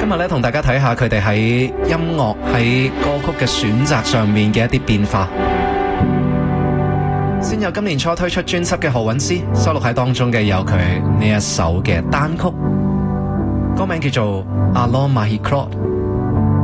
今日咧同大家睇下佢哋喺音樂喺歌曲嘅選擇上面嘅一啲變化。先有今年初推出專輯嘅何韻詩，收錄喺當中嘅有佢呢一首嘅單曲，歌名叫做《Alor Mahikot》。